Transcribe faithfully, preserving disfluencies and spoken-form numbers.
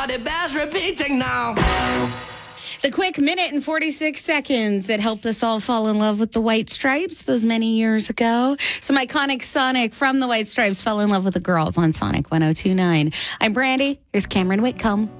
but it bears repeating now. The quick minute and forty-six seconds that helped us all fall in love with the White Stripes those many years ago. Some iconic Sonic from the White Stripes fell in love with the girls on Sonic one oh two point nine. I'm Brandy. Here's Cameron Whitcomb.